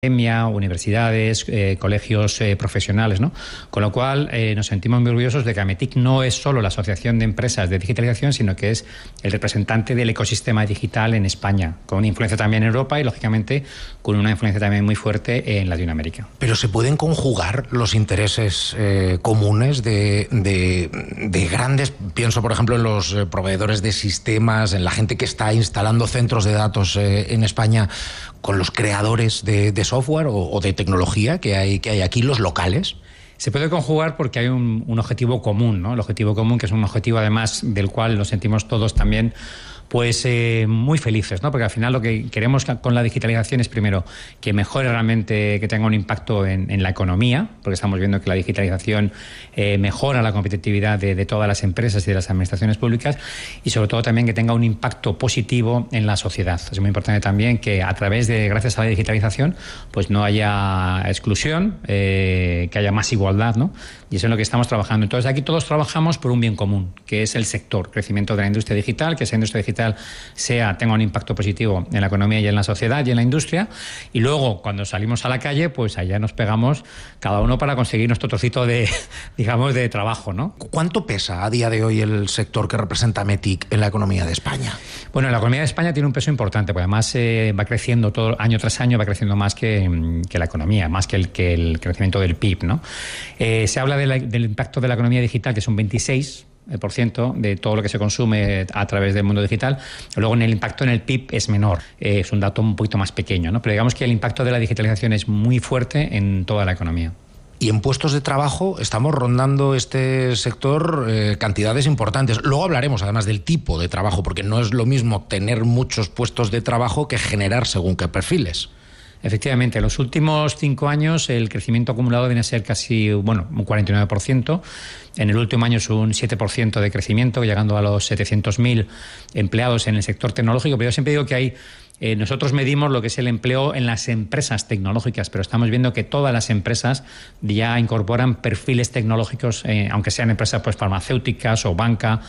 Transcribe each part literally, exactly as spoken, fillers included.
academia, universidades, eh, colegios eh, profesionales, ¿no? Con lo cual eh, nos sentimos muy orgullosos de que AMETIC no es solo la Asociación de Empresas de Digitalización, sino que es el representante del ecosistema digital en España, con una influencia también en Europa y, lógicamente, con una influencia también muy fuerte en Latinoamérica. Pero ¿se pueden conjugar los intereses eh, comunes de, de, de grandes, pienso por ejemplo en los eh, proveedores de sistemas, en la gente que está instalando centros de datos eh, en España, con los creadores de, de software o, o de tecnología que hay, que hay aquí, los locales? Se puede conjugar porque hay un, un objetivo común, ¿no? El objetivo común, que es un objetivo además del cual nos sentimos todos también pues eh, muy felices, ¿no? Porque al final lo que queremos con la digitalización es, primero, que mejore realmente, que tenga un impacto en, en la economía, porque estamos viendo que la digitalización eh, mejora la competitividad de, de todas las empresas y de las administraciones públicas, y sobre todo también que tenga un impacto positivo en la sociedad. Es muy importante también que a través de, gracias a la digitalización, pues no haya exclusión, eh, que haya más igualdad, ¿no? Y eso es lo que estamos trabajando. Entonces aquí todos trabajamos por un bien común, que es el sector, crecimiento de la industria digital, que esa industria digital sea, tenga un impacto positivo en la economía y en la sociedad y en la industria, y luego cuando salimos a la calle, pues allá nos pegamos cada uno para conseguir nuestro trocito de, digamos, de trabajo, ¿no? ¿Cuánto pesa a día de hoy el sector que representa AMETIC en la economía de España? Bueno, la economía de España tiene un peso importante, porque además eh, va creciendo todo año tras año, va creciendo más que, que la economía, más que el, que el crecimiento del P I B, ¿no? Eh, se habla de la, del impacto de la economía digital, que es un veintiséis por ciento de todo lo que se consume a través del mundo digital. Luego, en el impacto en el P I B es menor, eh, es un dato un poquito más pequeño, ¿no? Pero digamos que el impacto de la digitalización es muy fuerte en toda la economía. Y en puestos de trabajo estamos rondando este sector eh, cantidades importantes. Luego hablaremos además del tipo de trabajo, porque no es lo mismo tener muchos puestos de trabajo que generar según qué perfiles. Efectivamente, en los últimos cinco años el crecimiento acumulado viene a ser casi, bueno, un cuarenta y nueve por ciento. En el último año es un siete por ciento de crecimiento, llegando a los setecientos mil empleados en el sector tecnológico. Pero yo siempre digo que hay... Eh, nosotros medimos lo que es el empleo en las empresas tecnológicas, pero estamos viendo que todas las empresas ya incorporan perfiles tecnológicos, eh, aunque sean empresas pues farmacéuticas o banca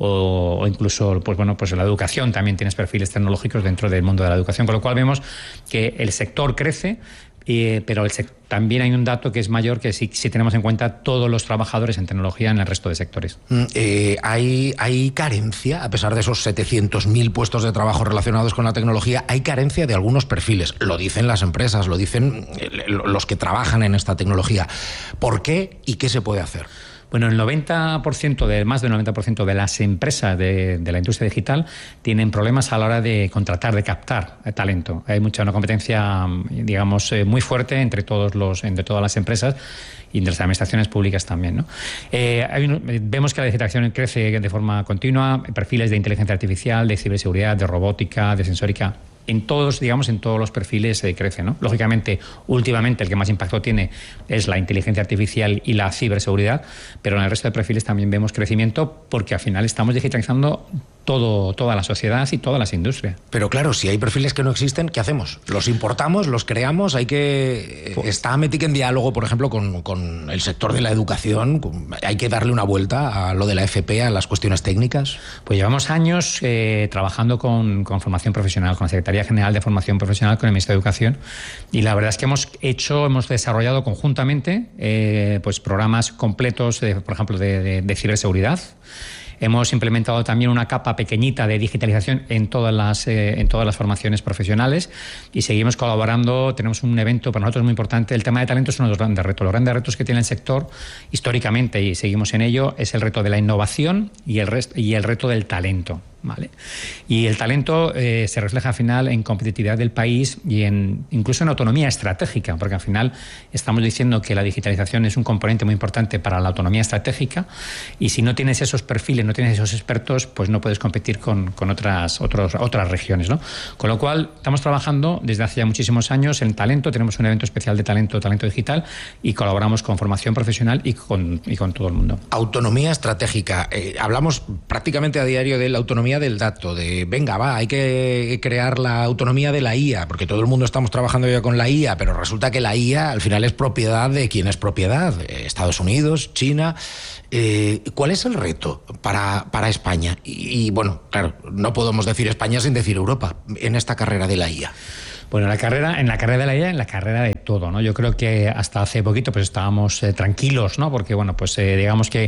o, o incluso pues bueno pues la educación también tienes perfiles tecnológicos dentro del mundo de la educación, con lo cual vemos que el sector crece. Eh, pero el también hay un dato que es mayor, que si, si tenemos en cuenta todos los trabajadores en tecnología en el resto de sectores. Eh, ¿hay, ¿Hay carencia, a pesar de esos setecientos mil puestos de trabajo relacionados con la tecnología, hay carencia de algunos perfiles? Lo dicen las empresas, lo dicen los que trabajan en esta tecnología. ¿Por qué y qué se puede hacer? Bueno, el noventa por ciento, de, más del noventa por ciento de las empresas de, de la industria digital tienen problemas a la hora de contratar, de captar talento. Hay mucha una competencia, digamos, eh, muy fuerte entre todos los, entre todas las empresas y entre las administraciones públicas también, ¿no? Eh, hay un, vemos que la digitalización crece de forma continua, perfiles de inteligencia artificial, de ciberseguridad, de robótica, de sensórica. En todos, digamos, en todos los perfiles se eh, crece, ¿no? Lógicamente, últimamente el que más impacto tiene es la inteligencia artificial y la ciberseguridad, pero en el resto de perfiles también vemos crecimiento porque al final estamos digitalizando todo, toda la sociedad y todas las industrias. Pero claro, si hay perfiles que no existen, ¿qué hacemos? ¿Los importamos, los creamos? Hay que... Pues, ¿está AMETIC en diálogo, por ejemplo, con, con el sector de la educación? ¿Hay que darle una vuelta a lo de la F P, a las cuestiones técnicas? Pues llevamos años eh, trabajando con, con formación profesional, con la Secretaría General de Formación Profesional, con el Ministerio de Educación, y la verdad es que hemos hecho, hemos desarrollado conjuntamente eh, pues programas completos, de, por ejemplo, de, de, de ciberseguridad. Hemos implementado también una capa pequeñita de digitalización en todas las, eh, en todas las formaciones profesionales y seguimos colaborando. Tenemos un evento para nosotros muy importante. El tema de talento es uno de los grandes retos. Los grandes retos que tiene el sector históricamente, y seguimos en ello, es el reto de la innovación y el, rest- y el reto del talento. ¿Vale? Y el talento eh, se refleja al final en competitividad del país y en incluso en autonomía estratégica, porque al final estamos diciendo que la digitalización es un componente muy importante para la autonomía estratégica, y si no tienes esos perfiles, no tienes esos expertos, pues no puedes competir con, con otras, otros, otras regiones, ¿no? Con lo cual estamos trabajando desde hace ya muchísimos años en talento. Tenemos un evento especial de talento, talento digital, y colaboramos con formación profesional y con, y con todo el mundo. Autonomía estratégica. Eh, hablamos prácticamente a diario de la autonomía del dato, de venga, va, hay que crear la autonomía de la I A, porque todo el mundo estamos trabajando ya con la I A, pero resulta que la I A al final es propiedad de quién es propiedad, Estados Unidos, China. Eh, ¿Cuál es el reto para, para España? Y, y bueno, claro, no podemos decir España sin decir Europa en esta carrera de la I A. Bueno, la carrera, en la carrera de la I A, en la carrera de todo, ¿no? Yo creo que hasta hace poquito pues estábamos eh, tranquilos, ¿no? Porque, bueno, pues eh, digamos que,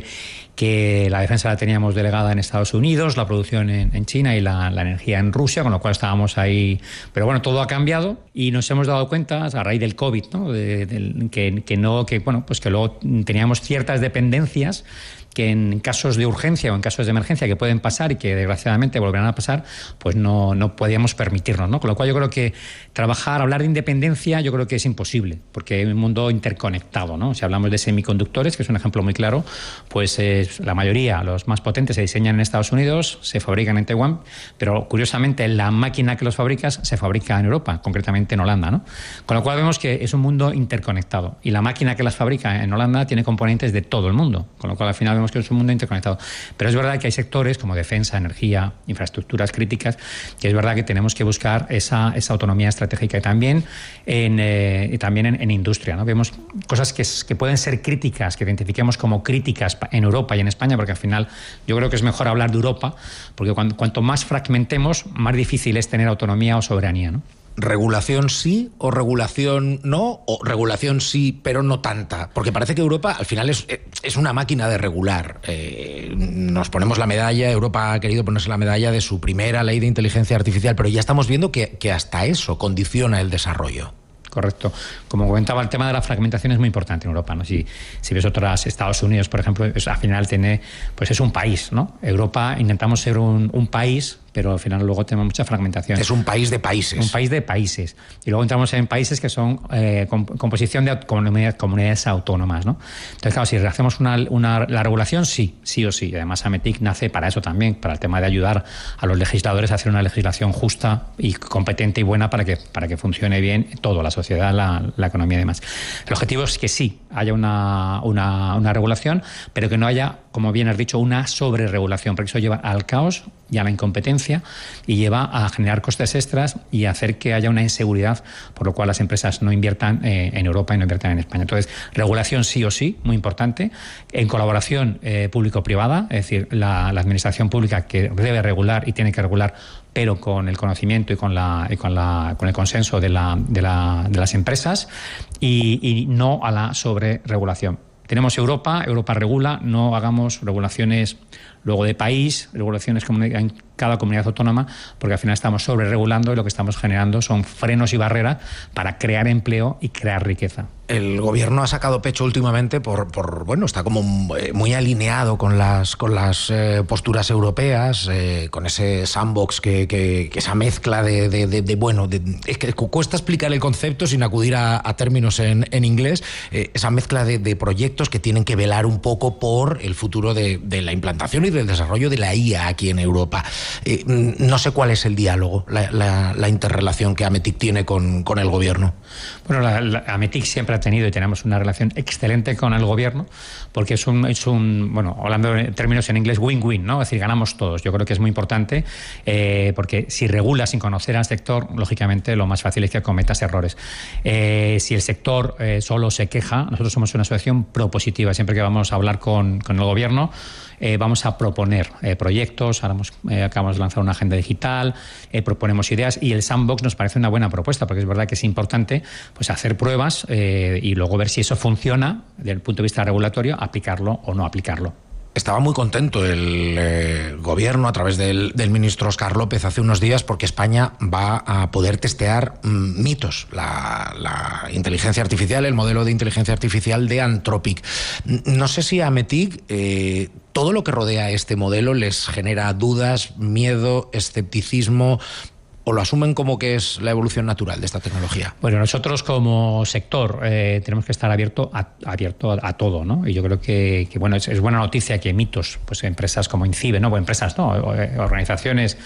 que la defensa la teníamos delegada en Estados Unidos, la producción en, en China y la, la energía en Rusia, con lo cual estábamos ahí. Pero bueno, todo ha cambiado y nos hemos dado cuenta a raíz del COVID, ¿no? De, de, que, que no, que bueno, pues que luego teníamos ciertas dependencias que en casos de urgencia o en casos de emergencia que pueden pasar y que desgraciadamente volverán a pasar, pues no, no podíamos permitirnos, ¿no? Con lo cual yo creo que trabajar, hablar de independencia, yo creo que es imposible, porque hay un mundo interconectado, ¿no? Si hablamos de semiconductores, que es un ejemplo muy claro, pues eh, la mayoría, los más potentes, se diseñan en Estados Unidos, se fabrican en Taiwán, pero curiosamente la máquina que los fabricas se fabrica en Europa, concretamente en Holanda, ¿no? Con lo cual vemos que es un mundo interconectado y la máquina que las fabrica en Holanda tiene componentes de todo el mundo, con lo cual al final vemos que es un mundo interconectado. Pero es verdad que hay sectores como defensa, energía, infraestructuras críticas, que es verdad que tenemos que buscar esa, esa autonomía estratégica y también en, eh, y también en, en industria, ¿no? Vemos cosas que, que pueden ser críticas, que identifiquemos como críticas en Europa y en España, porque al final yo creo que es mejor hablar de Europa, porque cuando, cuanto más fragmentemos, más difícil es tener autonomía o soberanía, ¿no? ¿Regulación sí o regulación no? ¿O regulación sí, pero no tanta? Porque parece que Europa al final es, es una máquina de regular. Eh, nos ponemos la medalla, Europa ha querido ponerse la medalla de su primera ley de inteligencia artificial, pero ya estamos viendo que, que hasta eso condiciona el desarrollo. Correcto. Como comentaba, el tema de la fragmentación es muy importante en Europa, ¿no? Si, si ves otras, Estados Unidos, por ejemplo, es, al final tiene, pues es un país, ¿no? Europa intentamos ser un, un país, pero al final luego tenemos mucha fragmentación. Es un país de países. Un país de países. Y luego entramos en países que son eh, comp composición de comunidades, comunidades autónomas, ¿no? Entonces, claro, si hacemos una, una, la regulación, sí, sí o sí. Y además, AMETIC nace para eso también, para el tema de ayudar a los legisladores a hacer una legislación justa y competente y buena para que, para que funcione bien todo, la sociedad, la, la economía y demás. El objetivo es que sí haya una, una, una regulación, pero que no haya, como bien has dicho, una sobreregulación, porque eso lleva al caos y a la incompetencia y lleva a generar costes extras y a hacer que haya una inseguridad, por lo cual las empresas no inviertan eh, en Europa y no inviertan en España. Entonces, regulación sí o sí, muy importante, en colaboración eh, público-privada, es decir, la, la administración pública que debe regular y tiene que regular, pero con el conocimiento y con, la, y con, la, con el consenso de, la, de, la, de las empresas y, y no a la sobreregulación. Tenemos Europa, Europa regula, no hagamos regulaciones luego de país, regulaciones en cada comunidad autónoma, porque al final estamos sobreregulando y lo que estamos generando son frenos y barreras para crear empleo y crear riqueza. El gobierno ha sacado pecho últimamente por, por bueno, está como muy alineado con las, con las eh, posturas europeas, eh, con ese sandbox, que, que, que esa mezcla de, de, de, de bueno, de, es que cuesta explicar el concepto sin acudir a, a términos en, en inglés, eh, esa mezcla de, de proyectos que tienen que velar un poco por el futuro de, de la implantación y del desarrollo de la I A aquí en Europa. Eh, no sé cuál es el diálogo, la, la, la interrelación que AMETIC tiene con, con el gobierno. Bueno, la, la, AMETIC siempre ha tenido y tenemos una relación excelente con el gobierno, porque es un, es un bueno, hablando en términos en inglés, win-win, ¿no? Es decir, ganamos todos. Yo creo que es muy importante, eh, porque si regulas sin conocer al sector, lógicamente lo más fácil es que cometas errores. Eh, si el sector eh, solo se queja, nosotros somos una asociación propositiva. Siempre que vamos a hablar con, con el gobierno, Eh, vamos a proponer eh, proyectos, ahora hemos, eh, acabamos de lanzar una agenda digital, eh, proponemos ideas y el sandbox nos parece una buena propuesta, porque es verdad que es importante pues hacer pruebas eh, y luego ver si eso funciona desde el punto de vista regulatorio, aplicarlo o no aplicarlo. Estaba muy contento el eh, gobierno a través del, del ministro Óscar López hace unos días porque España va a poder testear mm, mitos, la, la inteligencia artificial, el modelo de inteligencia artificial de Anthropic. No sé si a AMETIC eh, todo lo que rodea este modelo les genera dudas, miedo, escepticismo, ¿o lo asumen como que es la evolución natural de esta tecnología? Bueno, nosotros como sector eh, tenemos que estar abierto a, abierto a, a todo, ¿no? Y yo creo que, que bueno, es, es buena noticia que mitos, pues empresas como INCIBE, no, bueno, empresas no, organizaciones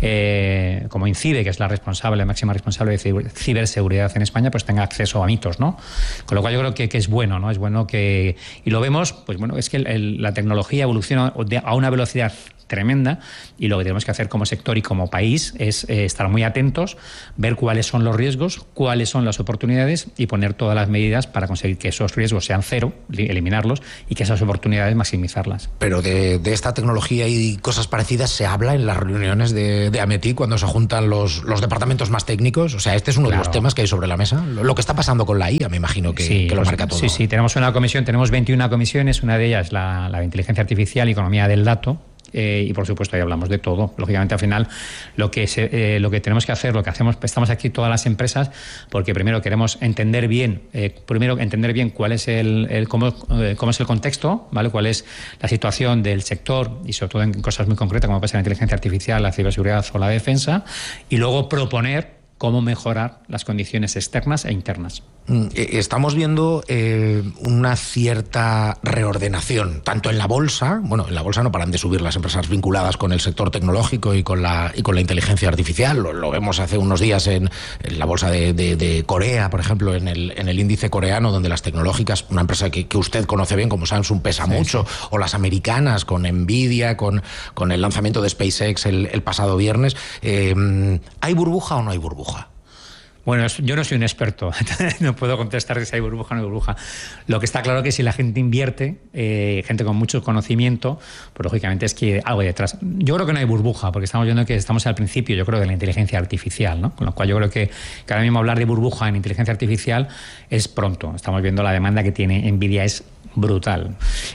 eh, como INCIBE, que es la responsable, la máxima responsable de ciberseguridad en España, pues tenga acceso a mitos, ¿no? Con lo cual yo creo que, que es bueno, ¿no? Es bueno que, y lo vemos, pues bueno, es que el, el, la tecnología evoluciona a una velocidad tremenda, y lo que tenemos que hacer como sector y como país es eh, estar muy atentos, ver cuáles son los riesgos, cuáles son las oportunidades y poner todas las medidas para conseguir que esos riesgos sean cero, eliminarlos, y que esas oportunidades maximizarlas. Pero de, de esta tecnología y cosas parecidas se habla en las reuniones de, de Ametic cuando se juntan los, los departamentos más técnicos. O sea, este es uno claro. de los temas que hay sobre la mesa. Lo, lo que está pasando con la I A, me imagino que, sí, que lo pues, marca todo. Sí, sí, tenemos una comisión, tenemos veintiuna comisiones, una de ellas la, la de inteligencia artificial y economía del dato. Eh, y por supuesto ahí hablamos de todo. Lógicamente al final lo que se, eh, lo que tenemos que hacer, lo que hacemos, estamos aquí todas las empresas porque primero queremos entender bien, eh, primero entender bien cuál es el, el cómo, eh, cómo es el contexto, ¿vale? Cuál es la situación del sector y sobre todo en cosas muy concretas como puede ser la inteligencia artificial, la ciberseguridad o la defensa, y luego proponer cómo mejorar las condiciones externas e internas. Estamos viendo eh, una cierta reordenación, tanto en la bolsa, bueno, en la bolsa no paran de subir las empresas vinculadas con el sector tecnológico y con la, y con la inteligencia artificial. Lo, lo vemos hace unos días en, en la bolsa de, de, de Corea, por ejemplo, en el, en el índice coreano, donde las tecnológicas, una empresa que, que usted conoce bien como Samsung, pesa sí, mucho, sí. o las americanas con Nvidia, con, con el lanzamiento de SpaceX el, el pasado viernes. Eh, ¿Hay burbuja o no hay burbuja? Bueno, yo no soy un experto, no puedo contestar si hay burbuja o no hay burbuja. Lo que está claro es que si la gente invierte, eh, gente con mucho conocimiento, pues lógicamente es que algo hay detrás. Yo creo que no hay burbuja, porque estamos viendo que estamos al principio, yo creo, de la inteligencia artificial, ¿no? Con lo cual yo creo que, que ahora mismo hablar de burbuja en inteligencia artificial es pronto. Estamos viendo la demanda que tiene Nvidia es brutal.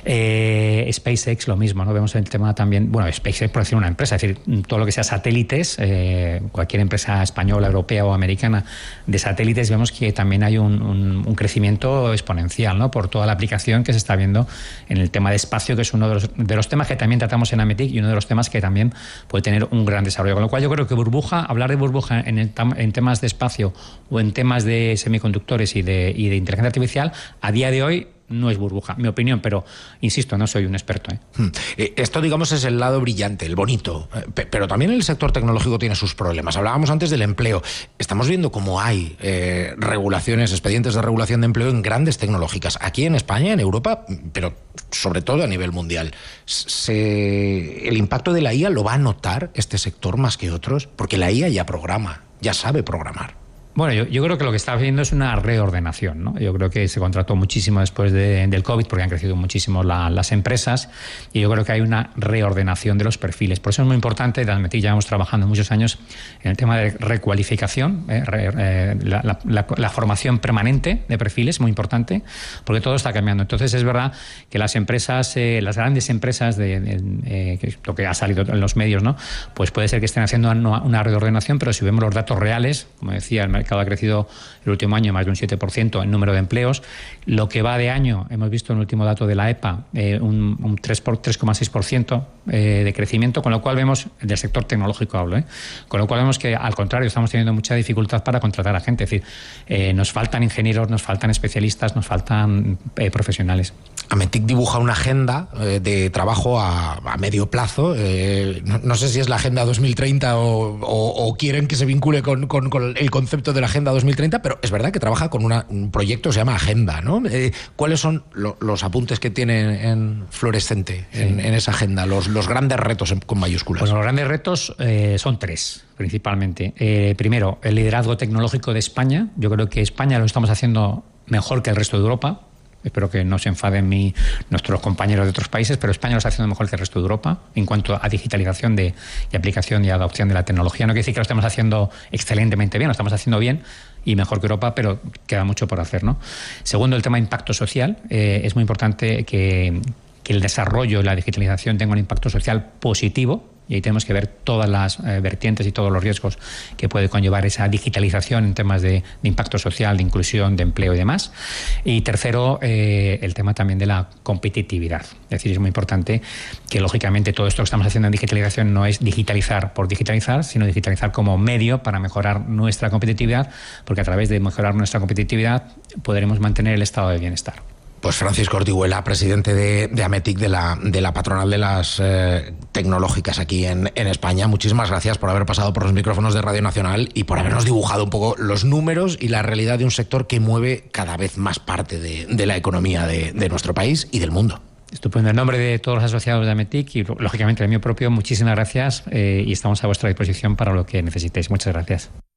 Eh, SpaceX lo mismo, ¿no? Vemos el tema también, bueno, SpaceX por decir una empresa, es decir, todo lo que sea satélites, eh, cualquier empresa española, europea o americana de satélites, vemos que también hay un, un, un crecimiento exponencial, ¿no? Por toda la aplicación que se está viendo en el tema de espacio, que es uno de los, de los temas que también tratamos en Ametic y uno de los temas que también puede tener un gran desarrollo. Con lo cual yo creo que burbuja, hablar de burbuja en, el, en temas de espacio o en temas de semiconductores y de, y de inteligencia artificial, a día de hoy no es burbuja, mi opinión, pero insisto, no soy un experto. ¿eh? Esto, digamos, es el lado brillante, el bonito, pero también el sector tecnológico tiene sus problemas. Hablábamos antes del empleo. Estamos viendo cómo hay eh, regulaciones, expedientes de regulación de empleo en grandes tecnológicas, aquí en España, en Europa, pero sobre todo a nivel mundial. Se, ¿El impacto de la I A lo va a notar este sector más que otros? Porque la I A ya programa, ya sabe programar. Bueno, yo, yo creo que lo que está haciendo es una reordenación, ¿no? Yo creo que se contrató muchísimo después de, del COVID porque han crecido muchísimo la, las empresas y yo creo que hay una reordenación de los perfiles. Por eso es muy importante, en Ametic llevamos trabajando muchos años en el tema de recualificación, eh, re, eh, la, la, la, la formación permanente de perfiles, muy importante, porque todo está cambiando. Entonces es verdad que las empresas, eh, las grandes empresas, de, de, eh, que lo que ha salido en los medios, ¿no? Pues puede ser que estén haciendo una, una reordenación, pero si vemos los datos reales, como decía, el mercado ha crecido el último año más de un siete por ciento en número de empleos. Lo que va de año, hemos visto en el último dato de la E P A, eh, un, un tres coma seis por ciento eh, de crecimiento, con lo cual vemos, del sector tecnológico hablo, eh, con lo cual vemos que al contrario estamos teniendo mucha dificultad para contratar a gente. Es decir, eh, nos faltan ingenieros, nos faltan especialistas, nos faltan eh, profesionales. Ametic dibuja una agenda eh, de trabajo a, a medio plazo. Eh, no, no sé si es la Agenda dos mil treinta o, o, o quieren que se vincule con, con, con el concepto de la Agenda dos mil treinta, pero es verdad que trabaja con una, un proyecto que se llama Agenda, ¿no? Eh, ¿Cuáles son lo, los apuntes que tiene en fluorescente en, sí. en esa agenda? Los, los grandes retos en, con mayúsculas. Bueno, los grandes retos eh, son tres, principalmente. Eh, primero, el liderazgo tecnológico de España. Yo creo que España lo estamos haciendo mejor que el resto de Europa. Espero que no se enfaden mi, nuestros compañeros de otros países, pero España lo está haciendo mejor que el resto de Europa en cuanto a digitalización de, y aplicación y adopción de la tecnología. No quiere decir que lo estemos haciendo excelentemente bien, lo estamos haciendo bien y mejor que Europa, pero queda mucho por hacer, ¿no? Segundo, el tema de impacto social. Eh, es muy importante que, que el desarrollo y la digitalización tenga un impacto social positivo. Y ahí tenemos que ver todas las eh, vertientes y todos los riesgos que puede conllevar esa digitalización en temas de, de impacto social, de inclusión, de empleo y demás. Y tercero, eh, el tema también de la competitividad. Es decir, es muy importante que, lógicamente, todo esto que estamos haciendo en digitalización no es digitalizar por digitalizar, sino digitalizar como medio para mejorar nuestra competitividad, porque a través de mejorar nuestra competitividad podremos mantener el estado de bienestar. Pues Francisco Ortiguela, presidente de, de Ametic, de la, de la patronal de las eh, tecnológicas aquí en, en España. Muchísimas gracias por haber pasado por los micrófonos de Radio Nacional y por habernos dibujado un poco los números y la realidad de un sector que mueve cada vez más parte de, de la economía de, de nuestro país y del mundo. Estupendo. En nombre de todos los asociados de Ametic y, lógicamente, el mío propio, muchísimas gracias eh, y estamos a vuestra disposición para lo que necesitéis. Muchas gracias.